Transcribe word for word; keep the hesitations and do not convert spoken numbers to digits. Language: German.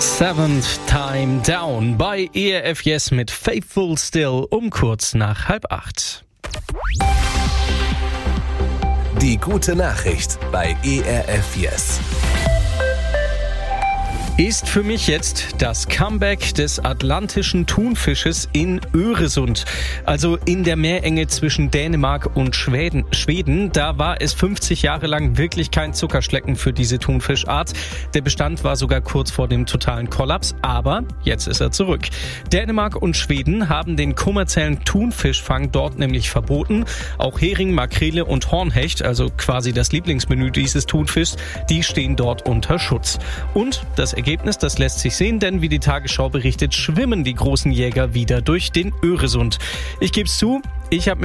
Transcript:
Seventh Time Down bei E R F Yes mit Faithful Still um kurz nach halb acht. Die gute Nachricht bei E R F Yes. Ist für mich jetzt das Comeback des atlantischen Thunfisches in Öresund. Also in der Meerenge zwischen Dänemark und Schweden. Schweden, da war es fünfzig Jahre lang wirklich kein Zuckerschlecken für diese Thunfischart. Der Bestand war sogar kurz vor dem totalen Kollaps, aber jetzt ist er zurück. Dänemark und Schweden haben den kommerziellen Thunfischfang dort nämlich verboten. Auch Hering, Makrele und Hornhecht, also quasi das Lieblingsmenü dieses Thunfischs, die stehen dort unter Schutz. Und das Ergebnis, das lässt sich sehen, denn wie die Tagesschau berichtet, schwimmen die großen Jäger wieder durch den Öresund. Ich gebe es zu, ich habe